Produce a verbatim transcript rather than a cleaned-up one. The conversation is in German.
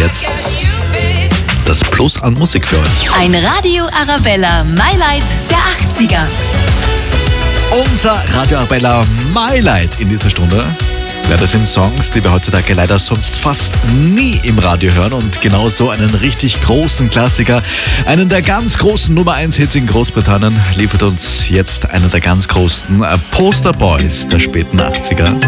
jetzt das Plus an Musik für euch. Ein Radio Arabella My Light der achtziger. Unser Radio Arabella My Light in dieser Stunde. Ja, das sind Songs, die wir heutzutage leider sonst fast nie im Radio hören. Und genau so einen richtig großen Klassiker, einen der ganz großen Nummer eins Hits in Großbritannien, liefert uns jetzt einer der ganz großen Poster Boys der späten achtziger.